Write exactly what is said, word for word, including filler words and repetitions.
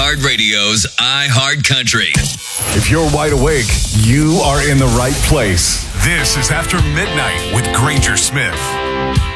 iHeartRadio's iHeartCountry. If you're wide awake, you are in the right place. This is After Midnight with Granger Smith.